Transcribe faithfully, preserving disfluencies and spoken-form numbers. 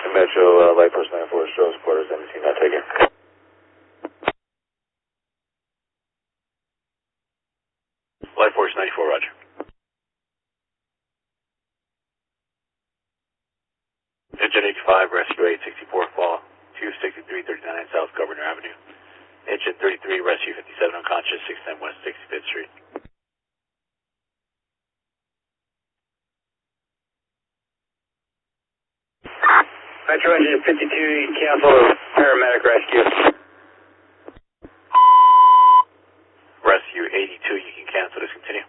Metro, uh, Light Force ninety-four, show supporters, M C, not taken. Light Force ninety-four, roger. Engine eighty-five, rescue eight sixty-four, fall two sixty-three thirty-nine South Governor Avenue. Engine thirty-three, rescue fifty-seven, unconscious, six ten West sixty-fifth Street. Metro engine fifty-two, you cancel paramedic rescue. Rescue eighty-two, you can cancel, discontinue.